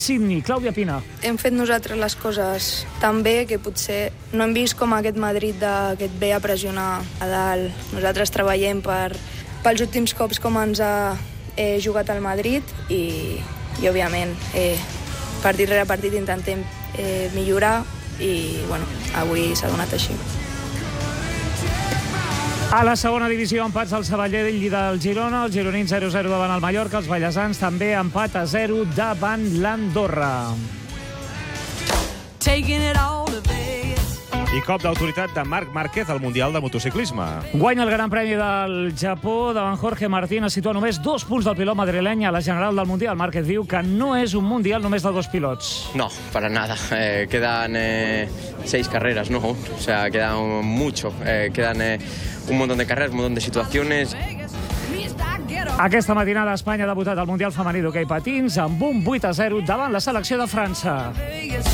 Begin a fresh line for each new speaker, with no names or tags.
Sydney, Clàudia Pina.
Hem fet nosaltres les coses tan bé que potser no hem vist com aquest Madrid que et ve a pressionar a dalt. Nosaltres treballem pels últims cops com ens ha jugat al Madrid i òbviament, partit rere partit intentem millorar i bueno, avui s'ha donat així.
A la segona divisió, empats al Sabadell i del Girona, el gironins 0-0 davant el Mallorca, els vallesans també empat a 0 davant l'Andorra.
I cop d'autoritat de Marc Márquez al Mundial de Motociclisme.
Guanya el Gran Premi del Japó davant Jorge Martín, es situa només 2 punts del pilot madrileny a la general del Mundial. Márquez diu que no és un Mundial només de 2 pilots.
No, para nada. Quedan 6 carreras, ¿no? O sea, quedan mucho. Quedan un montón de carreras, un montón de situaciones.
Aquesta matinada Espanya ha debutat al Mundial femení d'hoquei patins amb un 8-0 davant la selecció de França.